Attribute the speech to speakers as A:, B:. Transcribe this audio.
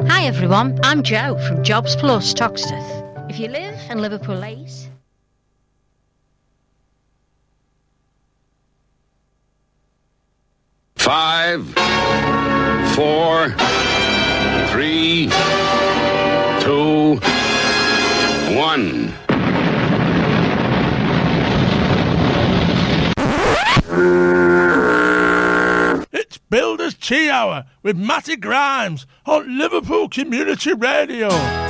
A: Hi everyone, I'm Joe from Jobs Plus Toxteth. If you live in Liverpool East...
B: Five, 4, 3, 2, 1.
C: It's Builders Tea Hour with Matty Grimes on Liverpool Community Radio.